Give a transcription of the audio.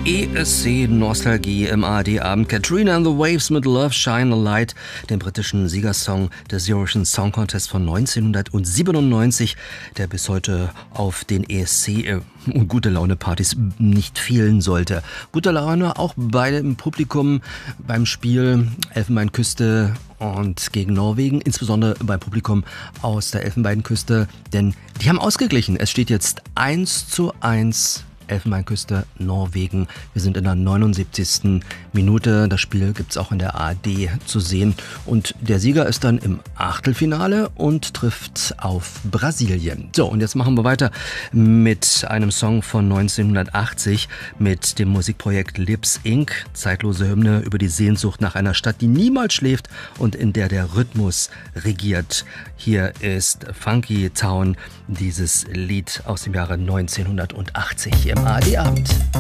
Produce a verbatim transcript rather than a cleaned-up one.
E S C-Nostalgie im A R D-Abend. Katrina and the Waves mit Love Shine a Light, dem britischen Siegersong des Eurovision Song Contest von neunzehnhundertsiebenundneunzig, der bis heute auf den E S C und gute Laune-Partys nicht fehlen sollte. Gute Laune auch bei dem Publikum beim Spiel Elfenbeinküste und gegen Norwegen, insbesondere beim Publikum aus der Elfenbeinküste, denn die haben ausgeglichen. Es steht jetzt eins zu eins Elfenbeinküste, Norwegen. Wir sind in der neunundsiebzigsten Minute. Das Spiel gibt es auch in der A R D zu sehen. Und der Sieger ist dann im Achtelfinale und trifft auf Brasilien. So, und jetzt machen wir weiter mit einem Song von neunzehnhundertachtzig mit dem Musikprojekt Lips Incorporated. Zeitlose Hymne über die Sehnsucht nach einer Stadt, die niemals schläft und in der der Rhythmus regiert. Hier ist Funky Town, dieses Lied aus dem Jahre neunzehnhundertachtzig im A R D-Abend.